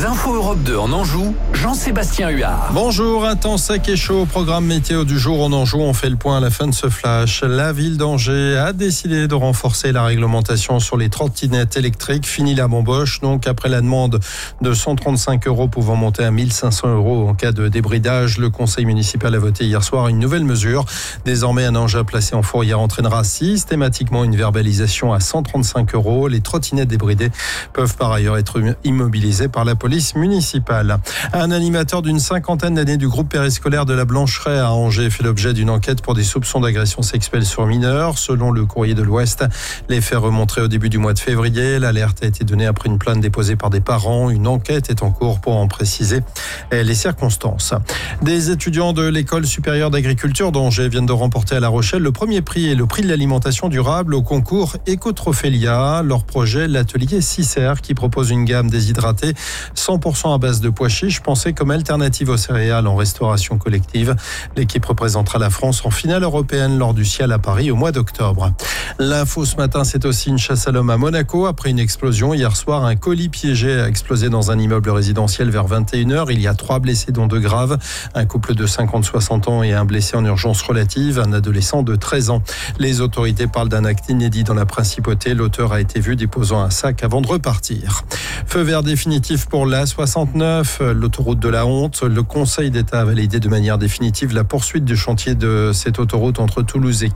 Les infos Europe 2 en Anjou, Jean-Sébastien Huard. Bonjour, un temps sec et chaud. Programme météo du jour en Anjou. On fait le point à la fin de ce flash. La ville d'Angers a décidé de renforcer la réglementation sur les trottinettes électriques. Fini la bamboche. Donc, après la demande de 135 € pouvant monter à 1500 € en cas de débridage, le conseil municipal a voté hier soir une nouvelle mesure. Désormais, un engin placé en fourrière entraînera systématiquement une verbalisation à 135 €. Les trottinettes débridées peuvent par ailleurs être immobilisées par la police municipale. Un animateur d'une cinquantaine d'années du groupe périscolaire de la Blancheraie à Angers fait l'objet d'une enquête pour des soupçons d'agression sexuelle sur mineurs. Selon le Courrier de l'Ouest, les faits remonteraient au début du mois de février. L'alerte a été donnée après une plainte déposée par des parents. Une enquête est en cours pour en préciser les circonstances. Des étudiants de l'école supérieure d'agriculture d'Angers viennent de remporter à La Rochelle le premier prix et le prix de l'alimentation durable au concours Ecotrophélia. Leur projet, l'atelier Cicer, qui propose une gamme déshydratée 100% à base de pois chiches, pensée comme alternative aux céréales en restauration collective. L'équipe représentera la France en finale européenne lors du Ciel à Paris au mois d'octobre. L'info ce matin, c'est aussi une chasse à l'homme à Monaco. Après une explosion hier soir, un colis piégé a explosé dans un immeuble résidentiel vers 21h. Il y a 3 blessés, dont 2 graves. Un couple de 50-60 ans et un blessé en urgence relative, un adolescent de 13 ans. Les autorités parlent d'un acte inédit dans la principauté. L'auteur a été vu déposant un sac avant de repartir. Feu vert définitif pour l'A69, l'autoroute de la honte. Le Conseil d'État a validé de manière définitive la poursuite du chantier de cette autoroute entre Toulouse et